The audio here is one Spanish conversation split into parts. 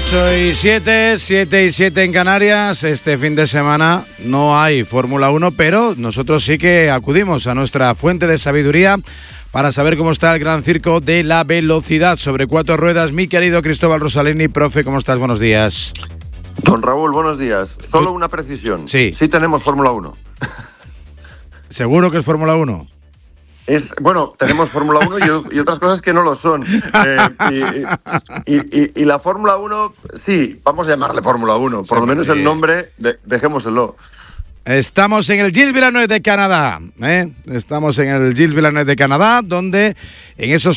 8:07, 7:07 en Canarias. Este fin de semana no hay Fórmula 1, pero nosotros sí que acudimos a nuestra fuente de sabiduría para saber cómo está el gran circo de la velocidad sobre cuatro ruedas. Mi querido Cristóbal Rosalini, profe, ¿cómo estás? Buenos días. Don Raúl, buenos días. Solo una precisión. Sí tenemos Fórmula 1. ¿Seguro que es Fórmula 1? Bueno, tenemos Fórmula 1 y otras cosas que no lo son. Y la Fórmula 1, sí, vamos a llamarle Fórmula 1. Por lo menos el nombre, dejémoselo. Estamos en el Gilles Villeneuve de Canadá, Estamos en el Gilles Villeneuve de Canadá, donde en esos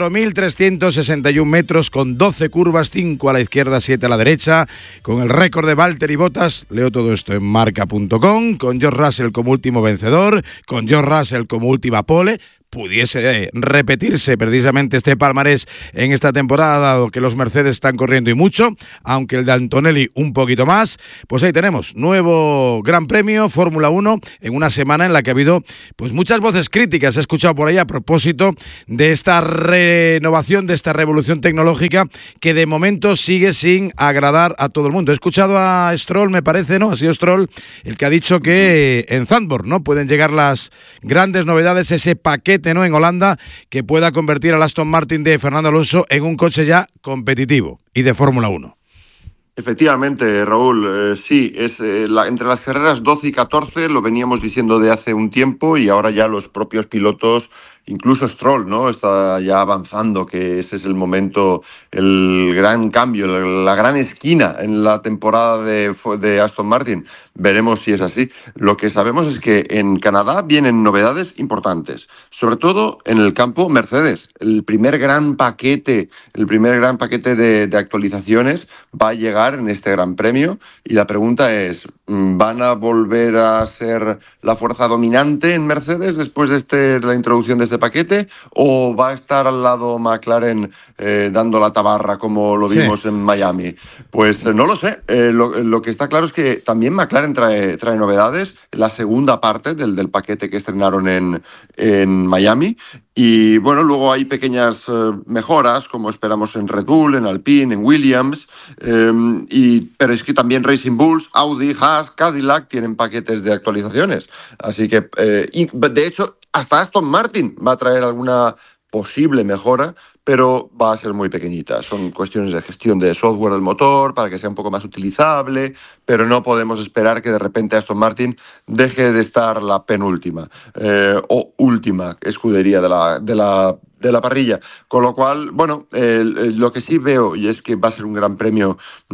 4.361 metros, con 12 curvas, 5 a la izquierda, 7 a la derecha, con el récord de Valtteri Bottas, leo todo esto en marca.com, con George Russell como último vencedor, con George Russell como última pole. Pudiese repetirse precisamente este palmarés en esta temporada, dado que los Mercedes están corriendo y mucho, aunque el de Antonelli un poquito más. Pues ahí tenemos, nuevo Gran Premio, Fórmula 1, en una semana en la que ha habido pues muchas voces críticas. He escuchado por ahí a propósito de esta renovación, de esta revolución tecnológica que de momento sigue sin agradar a todo el mundo. He escuchado a Stroll, me parece, ¿no? Ha sido Stroll el que ha dicho que en Zandvoort, ¿no?, pueden llegar las grandes novedades, ese paquete, ¿no?, en Holanda, que pueda convertir al Aston Martin de Fernando Alonso en un coche ya competitivo y de Fórmula 1. Efectivamente, Raúl, sí, es entre las carreras 12 y 14, lo veníamos diciendo de hace un tiempo, y ahora ya los propios pilotos, incluso Stroll, ¿no?, está ya avanzando, que ese es el momento, el gran cambio, la gran esquina en la temporada de Aston Martin. Veremos si es así. Lo que sabemos es que en Canadá vienen novedades importantes, sobre todo en el campo Mercedes. El primer gran paquete de actualizaciones va a llegar en este Gran Premio, y la pregunta es, ¿van a volver a ser la fuerza dominante en Mercedes después de la introducción de este paquete, o va a estar al lado McLaren dando la tabarra como lo vimos en Miami? Pues no lo sé. Lo que está claro es que también McLaren trae novedades, la segunda parte del paquete que estrenaron en Miami. Y bueno, luego hay pequeñas mejoras, como esperamos en Red Bull, en Alpine, en Williams, pero es que también Racing Bulls, Audi, Haas, Cadillac tienen paquetes de actualizaciones. Así que, de hecho, hasta Aston Martin va a traer alguna posible mejora, pero va a ser muy pequeñita. Son cuestiones de gestión de software del motor para que sea un poco más utilizable, pero no podemos esperar que de repente Aston Martin deje de estar la penúltima o última escudería de la parrilla. Con lo cual, bueno, lo que sí veo, y es que va a ser un gran premio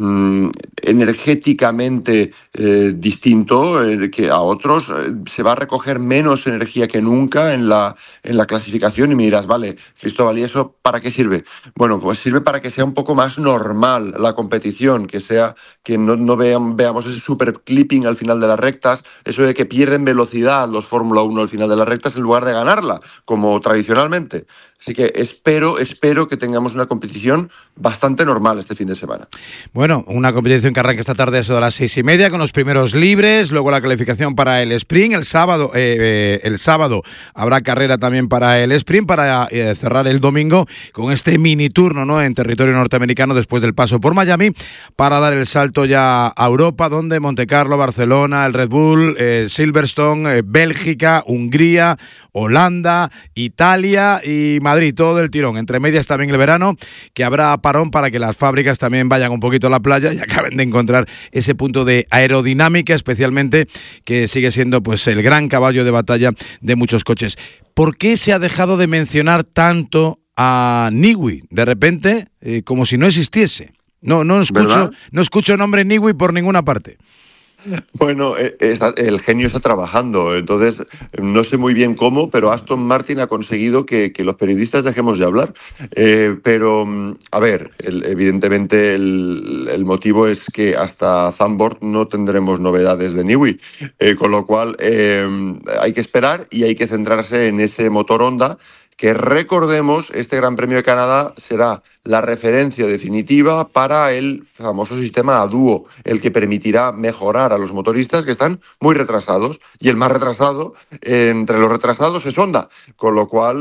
energéticamente distinto que a otros. Se va a recoger menos energía que nunca en la clasificación, y me dirás, vale, Cristóbal, ¿y eso para qué sirve? Bueno, pues sirve para que sea un poco más normal la competición, que no veamos ese super clipping al final de las rectas, eso de que pierden velocidad los Fórmula 1 al final de las rectas en lugar de ganarla, como tradicionalmente. Así que espero que tengamos una competición bastante normal este fin de semana. Bueno, una competición que arranca esta tarde a eso de las 6:30 con los primeros libres, luego la calificación para el sprint. El sábado habrá carrera también para el sprint, para cerrar el domingo con este mini turno, ¿no?, en territorio norteamericano después del paso por Miami, para dar el salto ya a Europa, donde Montecarlo, Barcelona, el Red Bull, Silverstone, Bélgica, Hungría, Holanda, Italia y Madrid, todo del tirón. Entre medias también el verano, que habrá parón para que las fábricas también vayan un poquito a la playa y acaben de encontrar ese punto de aerodinámica, especialmente, que sigue siendo pues el gran caballo de batalla de muchos coches. ¿Por qué se ha dejado de mencionar tanto a Newey? De repente, como si no existiese. No escucho el nombre Newey por ninguna parte. Bueno, el genio está trabajando, entonces no sé muy bien cómo, pero Aston Martin ha conseguido que los periodistas dejemos de hablar. Pero, a ver, evidentemente el motivo es que hasta Zandvoort no tendremos novedades de Newey, con lo cual hay que esperar y hay que centrarse en ese motor Honda, que recordemos, este Gran Premio de Canadá será la referencia definitiva para el famoso sistema a dúo, el que permitirá mejorar a los motoristas que están muy retrasados, y el más retrasado entre los retrasados es Honda, con lo cual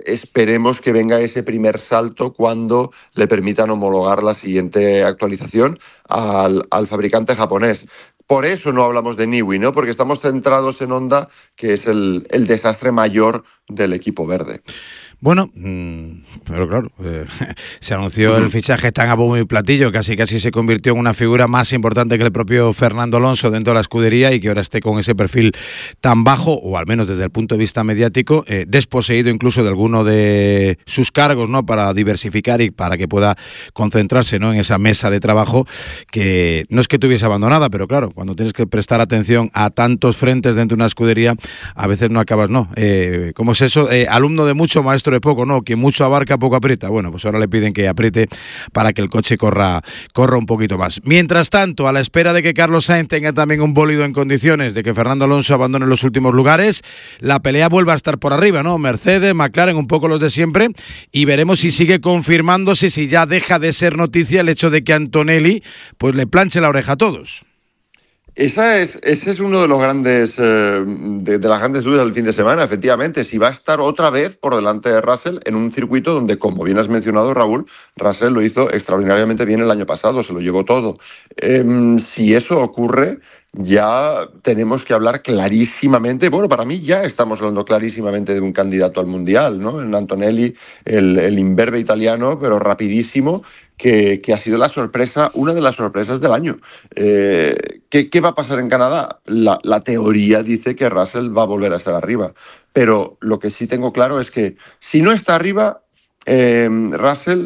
esperemos que venga ese primer salto cuando le permitan homologar la siguiente actualización al fabricante japonés. Por eso no hablamos de Niwi, ¿no? Porque estamos centrados en Honda, que es el desastre mayor del equipo verde. Bueno, pero claro, se anunció el fichaje tan a bombo y platillo, casi se convirtió en una figura más importante que el propio Fernando Alonso dentro de la escudería, y que ahora esté con ese perfil tan bajo, o al menos desde el punto de vista mediático, desposeído incluso de alguno de sus cargos, ¿no? Para diversificar y para que pueda concentrarse, ¿no? En esa mesa de trabajo, que no es que tuviese abandonada, pero claro, cuando tienes que prestar atención a tantos frentes dentro de una escudería, a veces no acabas, ¿no? ¿Cómo es eso? Alumno de mucho, maestro de poco, ¿no? Quien mucho abarca, poco aprieta. Bueno, pues ahora le piden que apriete para que el coche corra un poquito más. Mientras tanto, a la espera de que Carlos Sainz tenga también un bólido en condiciones, de que Fernando Alonso abandone los últimos lugares, la pelea vuelve a estar por arriba, ¿no? Mercedes, McLaren, un poco los de siempre, y veremos si sigue confirmándose, si ya deja de ser noticia el hecho de que Antonelli pues le planche la oreja a todos. Ese es uno de los grandes de las grandes dudas del fin de semana, efectivamente, si va a estar otra vez por delante de Russell en un circuito donde, como bien has mencionado, Raúl, Russell lo hizo extraordinariamente bien el año pasado, se lo llevó todo. Si eso ocurre, ya tenemos que hablar clarísimamente, bueno, para mí ya estamos hablando clarísimamente de un candidato al Mundial, ¿no? En Antonelli, el imberbe italiano, pero rapidísimo, que ha sido la sorpresa, una de las sorpresas del año. ¿Qué va a pasar en Canadá? La teoría dice que Russell va a volver a estar arriba, pero lo que sí tengo claro es que si no está arriba, Russell...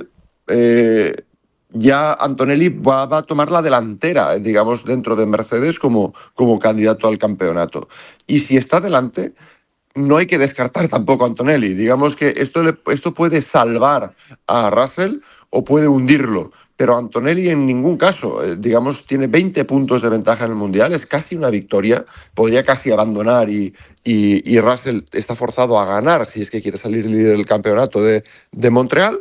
ya Antonelli va a tomar la delantera, digamos, dentro de Mercedes como candidato al campeonato. Y si está delante, no hay que descartar tampoco a Antonelli. Digamos que esto puede salvar a Russell o puede hundirlo, pero Antonelli en ningún caso, digamos, tiene 20 puntos de ventaja en el Mundial, es casi una victoria, podría casi abandonar y Russell está forzado a ganar si es que quiere salir líder del campeonato de Montreal.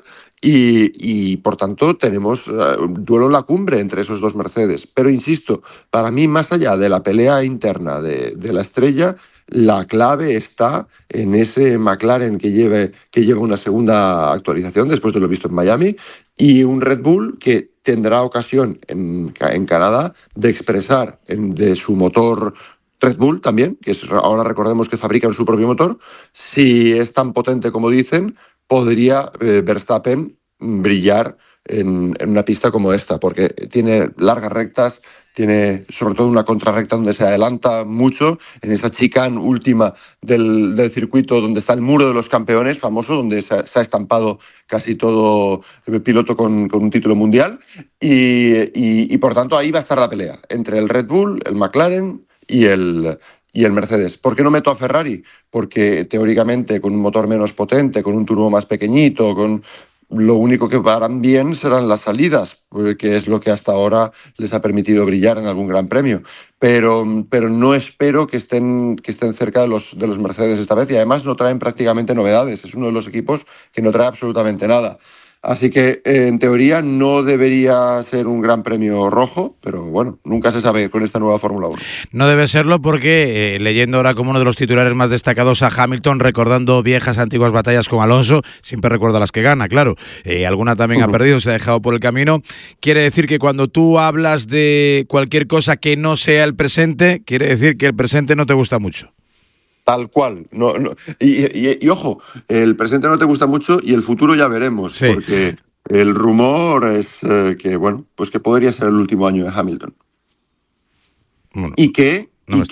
Y por tanto tenemos duelo en la cumbre entre esos dos Mercedes. Pero insisto, para mí, más allá de la pelea interna de la estrella, la clave está en ese McLaren que lleva una segunda actualización después de lo visto en Miami, y un Red Bull que tendrá ocasión en Canadá de expresar de su motor Red Bull también, que ahora recordemos que fabrican su propio motor. Si es tan potente como dicen, podría Verstappen brillar en una pista como esta, porque tiene largas rectas, tiene sobre todo una contrarrecta donde se adelanta mucho, en esa chicane última del circuito donde está el muro de los campeones famoso, donde se ha estampado casi todo piloto con un título mundial, y por tanto ahí va a estar la pelea entre el Red Bull, el McLaren y el Mercedes. ¿Por qué no meto a Ferrari? Porque teóricamente con un motor menos potente, con un turbo más pequeñito, lo único que harán bien serán las salidas, que es lo que hasta ahora les ha permitido brillar en algún gran premio. Pero no espero que estén cerca de los Mercedes esta vez, y además no traen prácticamente novedades. Es uno de los equipos que no trae absolutamente nada. Así que, en teoría, no debería ser un gran premio rojo, pero bueno, nunca se sabe con esta nueva Fórmula 1. No debe serlo porque, leyendo ahora como uno de los titulares más destacados a Hamilton, recordando viejas, antiguas batallas con Alonso, siempre recuerda las que gana, claro, alguna también ha perdido, se ha dejado por el camino. Quiere decir que cuando tú hablas de cualquier cosa que no sea el presente, quiere decir que el presente no te gusta mucho. Tal cual. No. Y ojo, el presente no te gusta mucho y el futuro ya veremos, sí. Porque el rumor es que, bueno, pues que podría ser el último año de Hamilton. Bueno, y que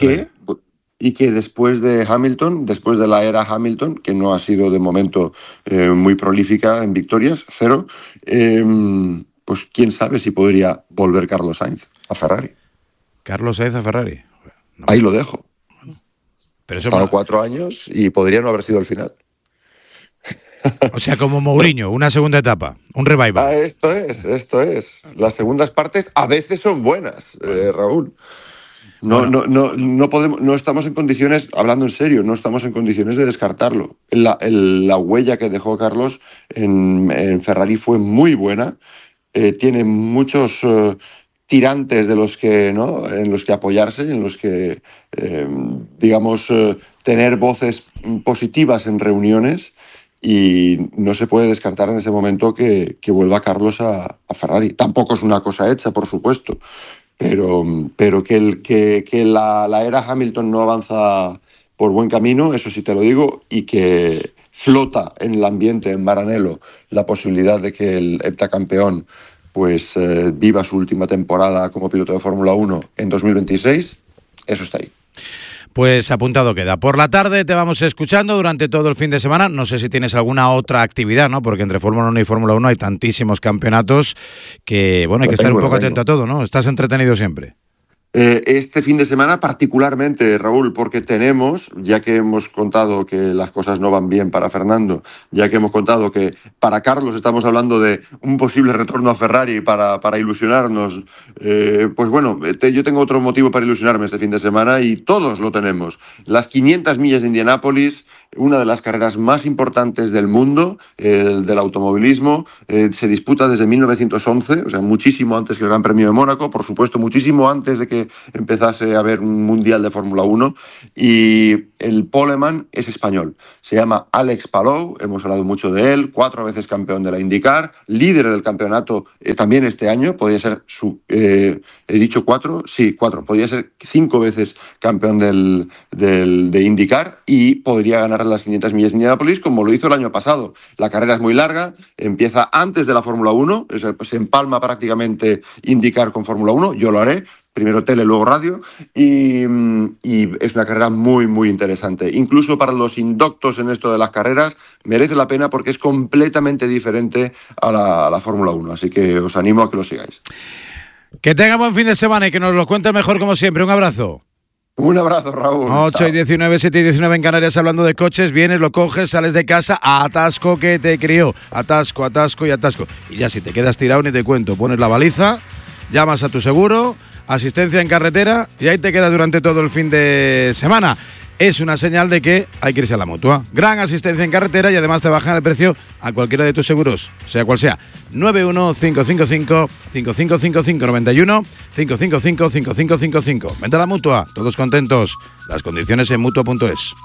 después de Hamilton, después de la era Hamilton, que no ha sido de momento muy prolífica en victorias, 0, pues quién sabe si podría volver Carlos Sainz a Ferrari. Carlos Sainz a Ferrari. No. Ahí lo dejo. Pero ha estado 4 años y podría no haber sido el final. O sea, como Mourinho, una segunda etapa, un revival. Esto es. Las segundas partes a veces son buenas, Raúl. No estamos en condiciones, hablando en serio, no estamos en condiciones de descartarlo. La huella que dejó Carlos en Ferrari fue muy buena. Tiene muchos tirantes de los que, ¿no?, en los que apoyarse, en los que, digamos, tener voces positivas en reuniones, y no se puede descartar en ese momento que vuelva Carlos a Ferrari. Tampoco es una cosa hecha, por supuesto, pero que la era Hamilton no avanza por buen camino, eso sí te lo digo, y que flota en el ambiente en Maranello la posibilidad de que el heptacampeón pues viva su última temporada como piloto de Fórmula 1 en 2026, eso está ahí. Pues apuntado queda. Por la tarde te vamos escuchando durante todo el fin de semana. No sé si tienes alguna otra actividad, ¿no? Porque entre Fórmula 1 y Fórmula 1 hay tantísimos campeonatos que, bueno, hay que estar un poco atento a todo, ¿no? Estás entretenido siempre. Este fin de semana particularmente, Raúl, porque tenemos, ya que hemos contado que las cosas no van bien para Fernando, ya que hemos contado que para Carlos estamos hablando de un posible retorno a Ferrari para ilusionarnos, pues bueno, yo tengo otro motivo para ilusionarme este fin de semana y todos lo tenemos. Las 500 millas de Indianápolis, una de las carreras más importantes del mundo, del automovilismo, se disputa desde 1911, o sea, muchísimo antes que el Gran Premio de Mónaco, por supuesto, muchísimo antes de que empezase a haber un Mundial de Fórmula 1, y el poleman es español, se llama Alex Palou, hemos hablado mucho de él, 4 veces campeón de la IndyCar, líder del campeonato también este año, podría ser ¿he dicho 4? Sí, 4, podría ser 5 veces campeón de IndyCar y podría ganar las 500 millas de Indianápolis como lo hizo el año pasado. La carrera es muy larga, empieza antes de la Fórmula 1, se empalma prácticamente IndyCar con Fórmula 1, yo lo haré, primero tele, luego radio, y es una carrera muy, muy interesante. Incluso para los indoctos en esto de las carreras, merece la pena porque es completamente diferente a la Fórmula 1, así que os animo a que lo sigáis. Que tenga buen fin de semana y que nos lo cuente mejor como siempre. Un abrazo. Un abrazo, Raúl. 8 y 19, 7 y 19 en Canarias, hablando de coches. Vienes, lo coges, sales de casa, atasco que te crió. Atasco, atasco y atasco. Y ya si te quedas tirado ni te cuento. Pones la baliza, llamas a tu seguro, asistencia en carretera y ahí te quedas durante todo el fin de semana. Es una señal de que hay que irse a la Mutua. Gran asistencia en carretera y además te bajan el precio a cualquiera de tus seguros, sea cual sea. 91-555-5555, 91-555-5555. Vente a la Mutua, todos contentos. Las condiciones en Mutua.es.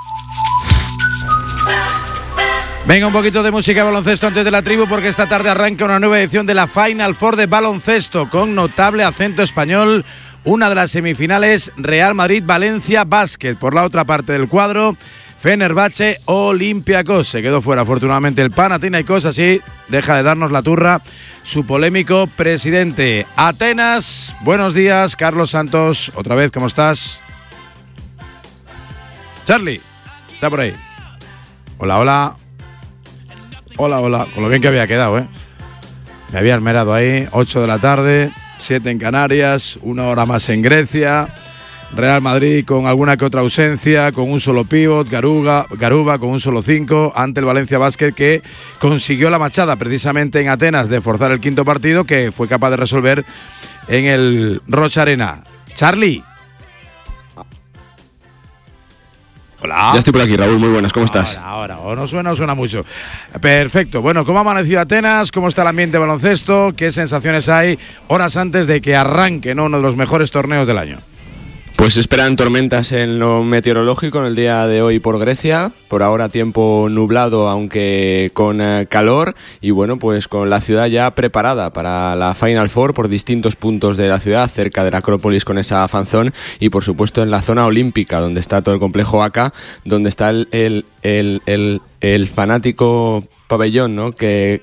Venga, un poquito de música de baloncesto antes de la tribu, porque esta tarde arranca una nueva edición de la Final Four de baloncesto con notable acento español. Una de las semifinales, Real Madrid-Valencia Basket. Por la otra parte del cuadro, Fenerbahce Olympiacos. Se quedó fuera, afortunadamente, el Panathinaikos, así deja de darnos la turra su polémico presidente. Atenas, buenos días, Carlos Santos. Otra vez, ¿cómo estás? Charlie, está por ahí. Hola, hola. Hola, hola. Con lo bien que había quedado, ¿eh? Me había esmerado ahí, 8 de la tarde... 7 en Canarias, 1 hora más en Grecia. Real Madrid con alguna que otra ausencia, con un solo pívot, Garuba con un solo 5, ante el Valencia Basket, que consiguió la machada precisamente en Atenas de forzar el quinto partido, que fue capaz de resolver en el Rocha Arena. Charlie. Hola. Ya estoy por aquí, Raúl, muy buenas, ¿cómo estás? Ahora, o no suena mucho. Perfecto, bueno, ¿cómo ha amanecido Atenas? ¿Cómo está el ambiente de baloncesto? ¿Qué sensaciones hay horas antes de que arranque, ¿no?, uno de los mejores torneos del año? Pues esperan tormentas en lo meteorológico en el día de hoy por Grecia. Por ahora tiempo nublado, aunque con calor. Y bueno, pues con la ciudad ya preparada para la Final Four por distintos puntos de la ciudad, cerca de la Acrópolis con esa fanzón. Y por supuesto en la zona olímpica, donde está todo el complejo ACA, donde está el fanático pabellón, ¿no?, que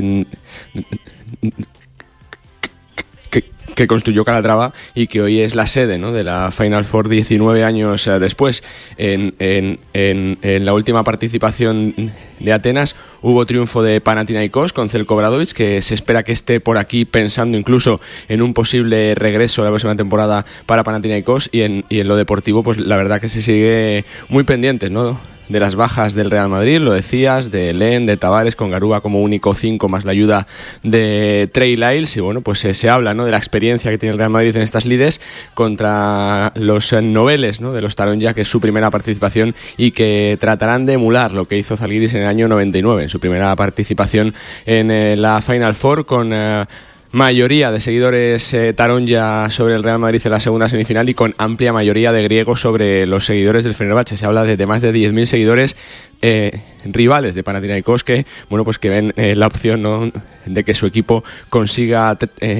construyó Calatrava y que hoy es la sede, ¿no?, de la Final Four 19 años después. En la última participación de Atenas hubo triunfo de Panathinaikos con Zeljko Obradović, que se espera que esté por aquí pensando incluso en un posible regreso la próxima temporada para Panathinaikos, y en lo deportivo pues la verdad que se sigue muy pendiente, ¿no?, de las bajas del Real Madrid, lo decías, de Len, de Tavares, con Garuba como único 5 más la ayuda de Trey Lyles, y bueno, pues se habla, ¿no?, de la experiencia que tiene el Real Madrid en estas lides contra los noveles, ¿no?, de los Taronja, que es su primera participación y que tratarán de emular lo que hizo Zalgiris en el año 99, en su primera participación en la Final Four, con mayoría de seguidores taronja sobre el Real Madrid en la segunda semifinal y con amplia mayoría de griegos sobre los seguidores del Fenerbahce. Se habla de más de 10.000 seguidores rivales de Panathinaikos que, bueno, pues que ven la opción, ¿no?, de que su equipo consiga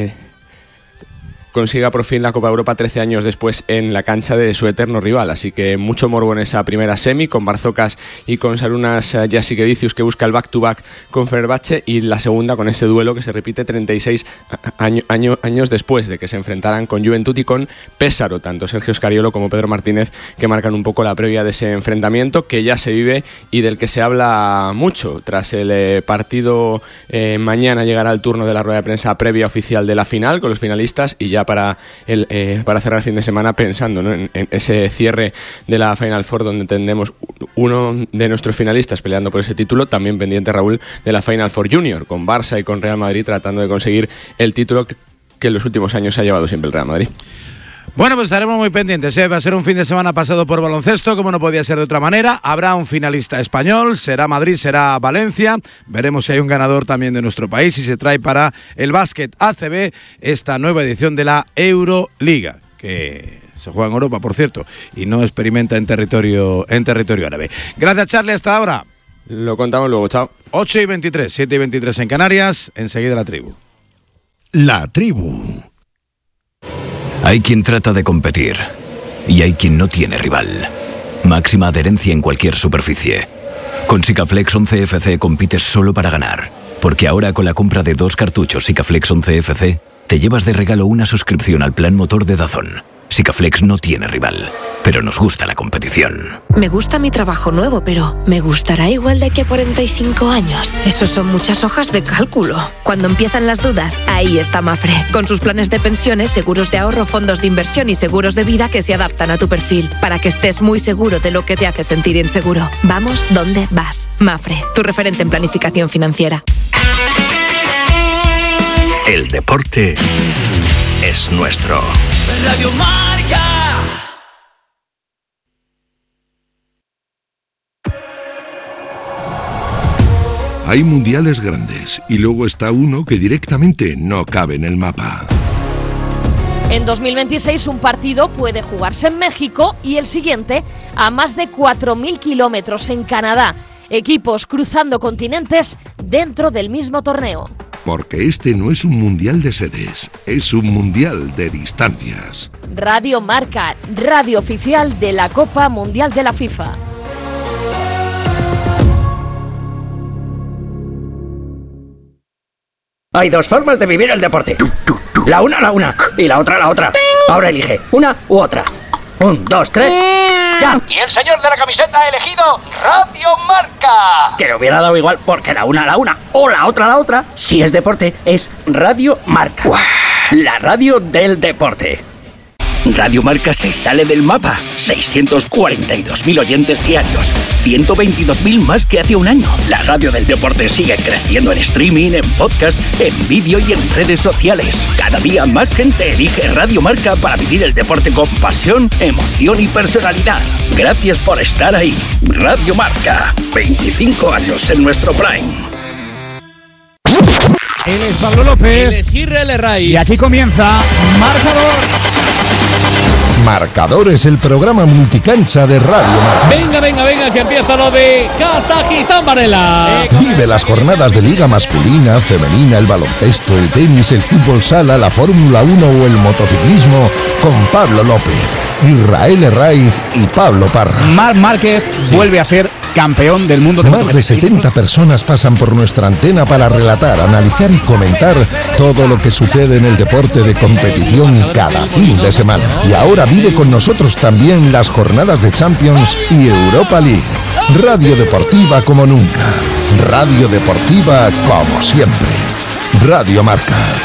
por fin la Copa Europa 13 años después en la cancha de su eterno rival. Así que mucho morbo en esa primera semi, con Barzokas y con Sarunas Jasikevičius, que busca el back-to-back con Fenerbahce, y la segunda con ese duelo que se repite 36 años después de que se enfrentaran con Juventud y con Pésaro, tanto Sergio Scariolo como Pedro Martínez, que marcan un poco la previa de ese enfrentamiento que ya se vive y del que se habla mucho. Tras el partido, mañana llegará el turno de la rueda de prensa previa oficial de la final con los finalistas, y ya para cerrar el fin de semana pensando, ¿no?, en ese cierre de la Final Four, donde tendremos uno de nuestros finalistas peleando por ese título, también pendiente, Raúl, de la Final Four Junior, con Barça y con Real Madrid tratando de conseguir el título que en los últimos años ha llevado siempre el Real Madrid. Bueno, pues estaremos muy pendientes, ¿eh? Va a ser un fin de semana pasado por baloncesto, como no podía ser de otra manera. Habrá un finalista español, será Madrid, será Valencia. Veremos si hay un ganador también de nuestro país y se trae para el básquet ACB esta nueva edición de la Euroliga, que se juega en Europa, por cierto, y no experimenta en territorio árabe. Gracias, Charlie, hasta ahora. Lo contamos luego, chao. 8:23, 7:23 en Canarias, enseguida la tribu. La tribu. Hay quien trata de competir y hay quien no tiene rival. Máxima adherencia en cualquier superficie. Con Sikaflex 11FC compites solo para ganar, porque ahora con la compra de 2 cartuchos Sikaflex 11FC te llevas de regalo una suscripción al plan motor de DAZN. Sikaflex no tiene rival, pero nos gusta la competición. Me gusta mi trabajo nuevo, pero ¿me gustará igual de aquí a 45 años? Eso son muchas hojas de cálculo. Cuando empiezan las dudas, ahí está Mafre, con sus planes de pensiones, seguros de ahorro, fondos de inversión y seguros de vida que se adaptan a tu perfil, para que estés muy seguro de lo que te hace sentir inseguro. Vamos donde vas. Mafre, tu referente en planificación financiera. El deporte es nuestro. Radio Marca. Hay mundiales grandes y luego está uno que directamente no cabe en el mapa. En 2026 un partido puede jugarse en México y el siguiente a más de 4.000 kilómetros en Canadá. Equipos cruzando continentes dentro del mismo torneo. Porque este no es un mundial de sedes, es un mundial de distancias. Radio Marca, radio oficial de la Copa Mundial de la FIFA. Hay 2 formas de vivir el deporte. La una, y la otra. Ahora elige, una u otra. 1, 2, 3... ¡Ya! Y el señor de la camiseta ha elegido Radio Marca. Que le hubiera dado igual, porque la una o la otra, si es deporte, es Radio Marca. ¡Uah! La radio del deporte. Radio Marca se sale del mapa. 642.000 oyentes diarios. 122.000 más que hace un año. La radio del deporte sigue creciendo en streaming, en podcast, en vídeo y en redes sociales. Cada día más gente elige Radio Marca para vivir el deporte con pasión, emoción y personalidad. Gracias por estar ahí. Radio Marca. 25 años en nuestro prime. Él es Pablo López. Él es Israel Raiz. Y aquí comienza Marcador. Marcador es el programa multicancha de Radio Marca. Venga, que empieza lo de Kazajistán, Varela. Vive las jornadas de liga masculina, femenina, el baloncesto, el tenis, el fútbol sala, la Fórmula 1 o el motociclismo con Pablo López, Israel Raiz y Pablo Parra. Marc Márquez vuelve a ser campeón del mundo de Más de 70 personas pasan por nuestra antena para relatar, analizar y comentar todo lo que sucede en el deporte de competición cada fin de semana. Y ahora vive con nosotros también las jornadas de Champions y Europa League. Radio deportiva como nunca. Radio deportiva como siempre. Radio Marca.